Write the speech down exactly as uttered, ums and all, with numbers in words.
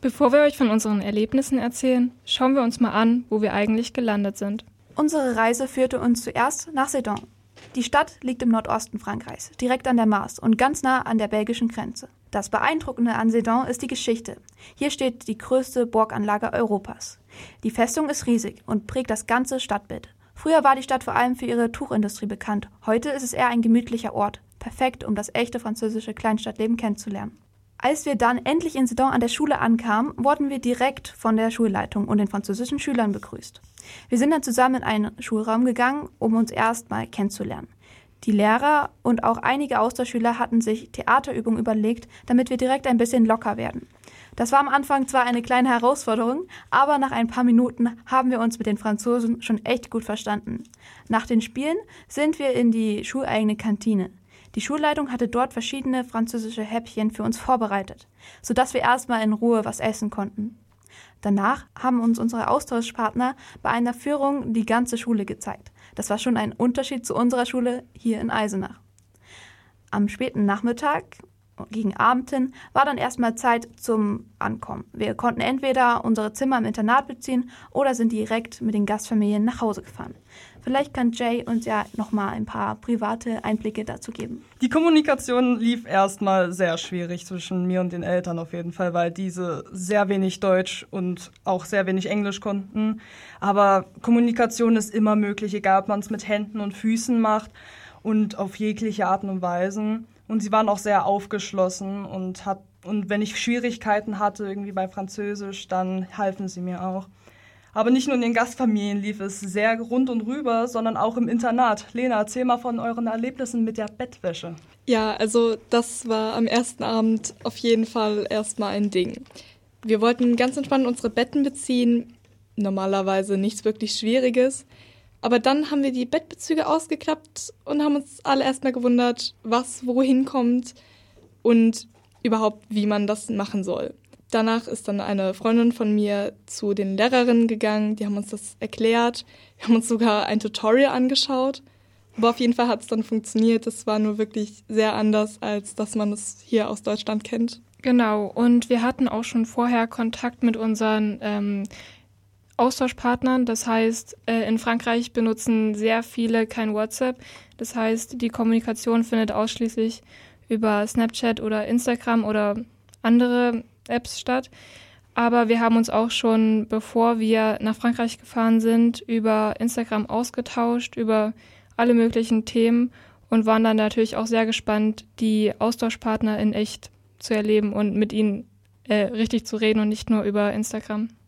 Bevor wir euch von unseren Erlebnissen erzählen, schauen wir uns mal an, wo wir eigentlich gelandet sind. Unsere Reise führte uns zuerst nach Sedan. Die Stadt liegt im Nordosten Frankreichs, direkt an der Maas und ganz nah an der belgischen Grenze. Das Beeindruckende an Sedan ist die Geschichte. Hier steht die größte Burganlage Europas. Die Festung ist riesig und prägt das ganze Stadtbild. Früher war die Stadt vor allem für ihre Tuchindustrie bekannt. Heute ist es eher ein gemütlicher Ort. Perfekt, um das echte französische Kleinstadtleben kennenzulernen. Als wir dann endlich in Sedan an der Schule ankamen, wurden wir direkt von der Schulleitung und den französischen Schülern begrüßt. Wir sind dann zusammen in einen Schulraum gegangen, um uns erstmal kennenzulernen. Die Lehrer und auch einige Austauschschüler hatten sich Theaterübungen überlegt, damit wir direkt ein bisschen locker werden. Das war am Anfang zwar eine kleine Herausforderung, aber nach ein paar Minuten haben wir uns mit den Franzosen schon echt gut verstanden. Nach den Spielen sind wir in die schuleigene Kantine. Die Schulleitung hatte dort verschiedene französische Häppchen für uns vorbereitet, sodass wir erstmal in Ruhe was essen konnten. Danach haben uns unsere Austauschpartner bei einer Führung die ganze Schule gezeigt. Das war schon ein Unterschied zu unserer Schule hier in Eisenach. Am späten Nachmittag, gegen Abend hin, war dann erstmal Zeit zum Ankommen. Wir konnten entweder unsere Zimmer im Internat beziehen oder sind direkt mit den Gastfamilien nach Hause gefahren. Vielleicht kann Jay uns ja nochmal ein paar private Einblicke dazu geben. Die Kommunikation lief erstmal sehr schwierig zwischen mir und den Eltern auf jeden Fall, weil diese sehr wenig Deutsch und auch sehr wenig Englisch konnten. Aber Kommunikation ist immer möglich, egal ob man es mit Händen und Füßen macht und auf jegliche Art und Weise. Und sie waren auch sehr aufgeschlossen und, hat, und wenn ich Schwierigkeiten hatte irgendwie bei Französisch, dann halfen sie mir auch. Aber nicht nur in den Gastfamilien lief es sehr rund und rüber, sondern auch im Internat. Lena, erzähl mal von euren Erlebnissen mit der Bettwäsche. Ja, also das war am ersten Abend auf jeden Fall erstmal ein Ding. Wir wollten ganz entspannt unsere Betten beziehen, normalerweise nichts wirklich Schwieriges. Aber dann haben wir die Bettbezüge ausgeklappt und haben uns alle erstmal gewundert, was wohin kommt und überhaupt, wie man das machen soll. Danach ist dann eine Freundin von mir zu den Lehrerinnen gegangen, die haben uns das erklärt. Wir haben uns sogar ein Tutorial angeschaut. Aber auf jeden Fall hat es dann funktioniert. Es war nur wirklich sehr anders, als dass man es hier aus Deutschland kennt. Genau, und wir hatten auch schon vorher Kontakt mit unseren ähm, Austauschpartnern. Das heißt, äh, in Frankreich benutzen sehr viele kein WhatsApp. Das heißt, die Kommunikation findet ausschließlich über Snapchat oder Instagram oder andere Apps statt. Aber wir haben uns auch schon, bevor wir nach Frankreich gefahren sind, über Instagram ausgetauscht, über alle möglichen Themen und waren dann natürlich auch sehr gespannt, die Austauschpartner in echt zu erleben und mit ihnen äh, richtig zu reden und nicht nur über Instagram.